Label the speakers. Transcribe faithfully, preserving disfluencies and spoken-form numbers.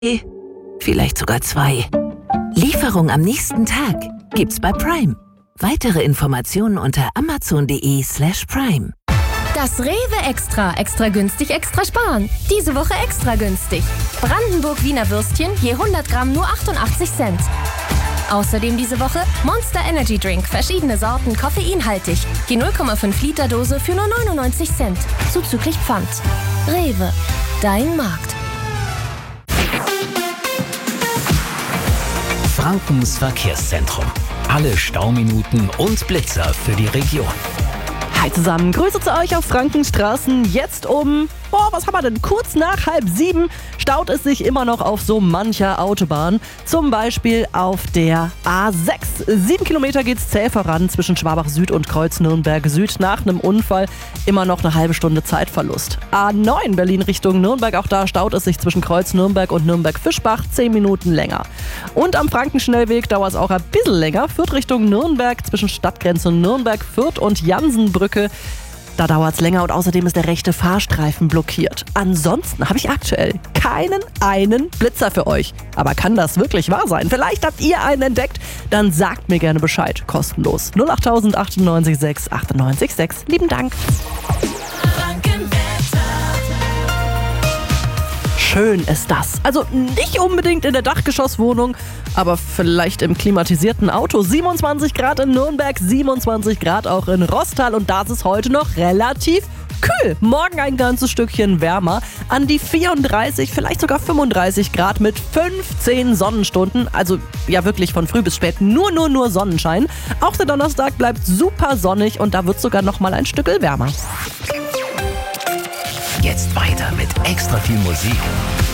Speaker 1: Vielleicht sogar zwei. Lieferung am nächsten Tag gibt's bei Prime. Weitere Informationen unter amazon.de slash prime.
Speaker 2: Das Rewe Extra. Extra günstig, extra sparen. Diese Woche extra günstig. Brandenburg Wiener Würstchen je hundert Gramm nur achtundachtzig Cent. Außerdem diese Woche Monster Energy Drink. Verschiedene Sorten, koffeinhaltig. Die null Komma fünf Liter Dose für nur neunundneunzig Cent. Zuzüglich Pfand. Rewe. Dein Markt.
Speaker 3: Frankens Verkehrszentrum. Alle Stauminuten und Blitzer für die Region.
Speaker 4: Hi zusammen, Grüße zu euch auf Frankenstraßen. Jetzt um, boah, was haben wir denn? Kurz nach halb sieben staut es sich immer noch auf so mancher Autobahn. Zum Beispiel auf der A sechs. Sieben Kilometer geht's zäh voran zwischen Schwabach Süd und Kreuz Nürnberg Süd. Nach einem Unfall immer noch eine halbe Stunde Zeitverlust. A neun Berlin Richtung Nürnberg. Auch da staut es sich zwischen Kreuz Nürnberg und Nürnberg-Fischbach zehn Minuten länger. Und am Frankenschnellweg dauert es auch ein bisschen länger. Fürth Richtung Nürnberg zwischen Stadtgrenze Nürnberg, Fürth und Jansenbrücke. Da dauert es länger und außerdem ist der rechte Fahrstreifen blockiert. Ansonsten habe ich aktuell keinen einen Blitzer für euch. Aber kann das wirklich wahr sein? Vielleicht habt ihr einen entdeckt? Dann sagt mir gerne Bescheid. Kostenlos. null acht null null achtundneunzig sechs achtundneunzig sechs. Lieben Dank. Schön ist das. Also nicht unbedingt in der Dachgeschosswohnung, aber vielleicht im klimatisierten Auto. siebenundzwanzig Grad in Nürnberg, siebenundzwanzig Grad auch in Rostal und das ist heute noch relativ kühl. Morgen ein ganzes Stückchen wärmer, an die vierunddreißig, vielleicht sogar fünfunddreißig Grad mit fünfzehn Sonnenstunden. Also ja wirklich von früh bis spät nur, nur, nur Sonnenschein. Auch der Donnerstag bleibt super sonnig und da wird es sogar noch mal ein Stückel wärmer.
Speaker 3: Jetzt weiter mit extra viel Musik